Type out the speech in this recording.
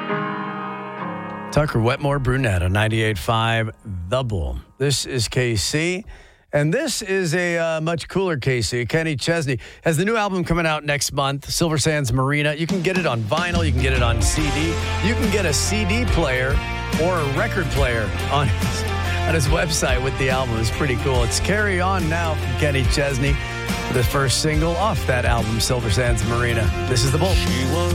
Tucker Wetmore Brunette on 98.5 The Bull. This is KC, and this is a much cooler KC. Kenny Chesney has the new album coming out next month, Silver Sands Marina. You can get it on vinyl. You can get it on CD. You can get a CD player or a record player on his website with the album. It's pretty cool. It's Carry On Now from Kenny Chesney, the first single off that album, Silver Sands Marina. This is The Bull. She was